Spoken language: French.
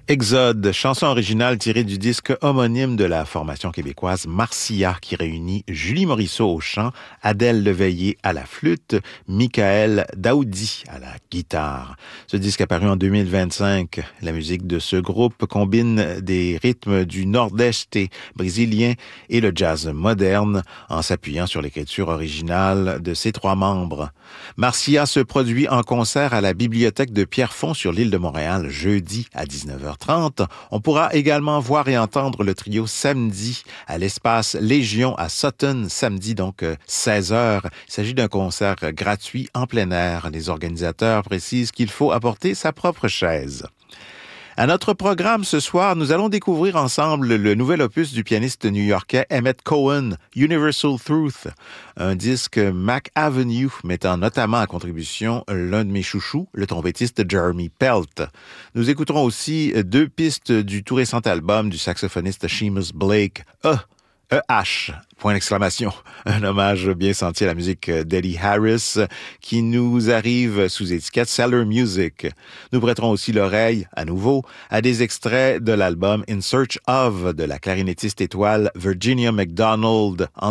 Exode, chanson originale tirée du disque homonyme de la formation québécoise Marcia, qui réunit Julie Morisseau au chant, Adèle Leveillé à la flûte, Michael Daoudi à la guitare. Ce disque apparu en 2025. La musique de ce groupe combine des rythmes du nord-est brésilien et le jazz moderne en s'appuyant sur l'écriture originale de ses trois membres. Marcia se produit en concert à la bibliothèque de Pierrefonds sur l'île de Montréal jeudi à 19h30. On pourra également voir et entendre le trio samedi à l'espace Légion à Sutton, samedi donc 16h. Il s'agit d'un concert gratuit en plein air. Les organisateurs précisent qu'il faut apporter sa propre chaise. À notre programme ce soir, nous allons découvrir ensemble le nouvel opus du pianiste new-yorkais Emmett Cohen, Universal Truth, un disque Mac Avenue mettant notamment à contribution l'un de mes chouchous, le trompettiste Jeremy Pelt. Nous écouterons aussi deux pistes du tout récent album du saxophoniste Seamus Blake, E-H, point d'exclamation. Un hommage bien senti à la musique d'Eddie Harris qui nous arrive sous étiquette Cellar Music. Nous prêterons aussi l'oreille, à nouveau, à des extraits de l'album In Search of de la clarinettiste étoile Virginia McDonald